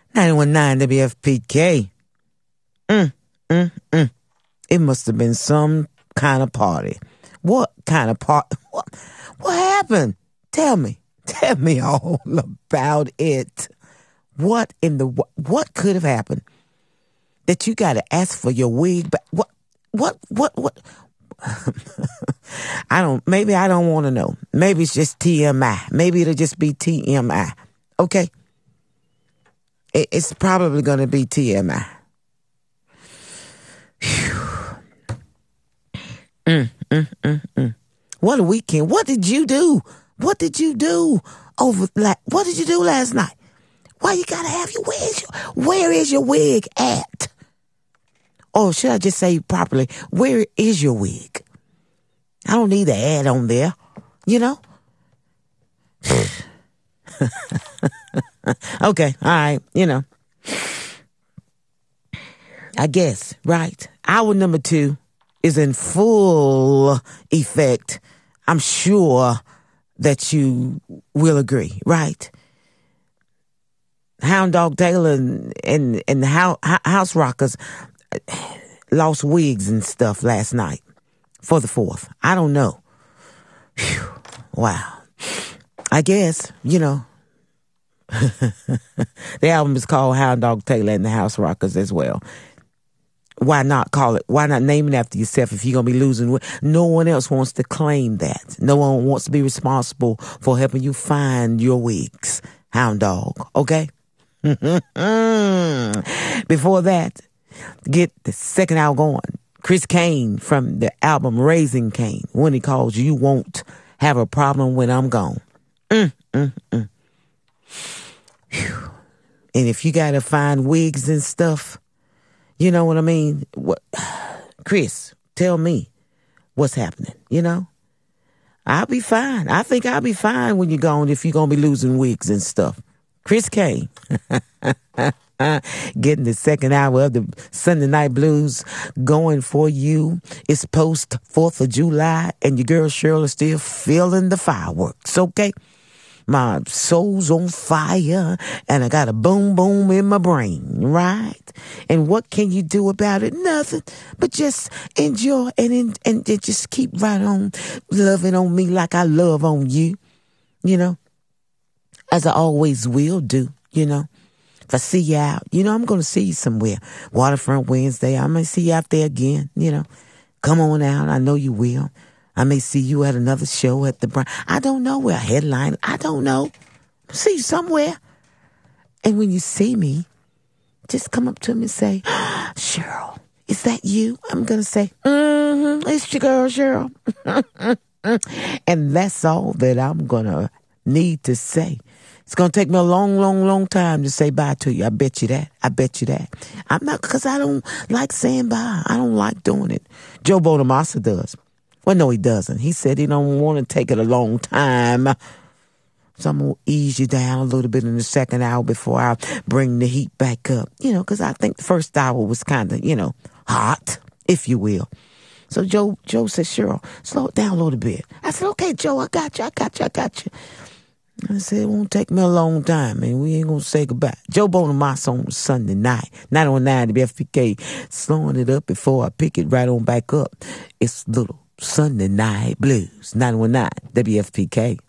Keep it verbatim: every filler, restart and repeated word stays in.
ninety-one point nine W F P K. Mm, mm, mm. It must have been some kind of party. What kind of party? What, what happened? Tell me. Tell me all about it. What in the, what could have happened that you got to ask for your wig back? What, what, what, what? I don't, maybe I don't want to know. Maybe it's just T M I. Maybe it'll just be T M I. Okay? It, it's probably going to be T M I. Mm, mm, mm, mm. What a weekend. What did you do? What did you do over, like, what did you do last night? Why you gotta have your wig? Where is your wig at? Or should I just say properly, where is your wig? I don't need the ad on there, you know? Okay, all right, you know. I guess, right. Hour number two is in full effect. I'm sure that you will agree, right? Hound Dog Taylor and, and, and the house, house Rockers lost wigs and stuff last night for the fourth. I don't know. Whew. Wow. I guess, you know, the album is called Hound Dog Taylor and the House Rockers as well. Why not call it? Why not name it after yourself if you're going to be losing? No one else wants to claim that. No one wants to be responsible for helping you find your wigs. Hound Dog, okay? Before that, get the second hour going. Chris Kane from the album Raising Cain, when he calls You Won't Have a Problem When I'm Gone. Mm, mm, mm. Whew. And if you got to find wigs and stuff, you know what I mean? What, Chris, tell me what's happening, you know? I'll be fine. I think I'll be fine when you're gone if you're going to be losing wigs and stuff. Chris Kane. Getting the second hour of the Sunday Night Blues going for you. It's post fourth of July and your girl Cheryl is still feeling the fireworks, okay? My soul's on fire and I got a boom boom in my brain, right? And what can you do about it? Nothing, but just enjoy and, and, and just keep right on loving on me like I love on you, you know, as I always will do, you know. If I see you out, you know, I'm going to see you somewhere. Waterfront Wednesday, I may see you out there again, you know. Come on out, I know you will. I may see you at another show at the Brown. I don't know where, headline. I don't know. See you somewhere. And when you see me, just come up to me and say, oh, Cheryl, is that you? I'm going to say, mm-hmm, it's your girl, Cheryl. And that's all that I'm going to need to say. It's going to take me a long, long, long time to say bye to you. I bet you that. I bet you that. I'm not, because I don't like saying bye. I don't like doing it. Joe Bonamassa does. Well, no, he doesn't. He said he don't want to take it a long time. So I'm going to ease you down a little bit in the second hour before I bring the heat back up. You know, because I think the first hour was kind of, you know, hot, if you will. So Joe Joe said, Cheryl, slow it down a little bit. I said, okay, Joe, I got you, I got you, I got you. I said, it won't take me a long time, and we ain't going to say goodbye. Joe Bonamassa on Sunday night, ninety-one point nine W F P K, slowing it up before I pick it right on back up. It's little Sunday Night Blues, ninety-one point nine W F P K.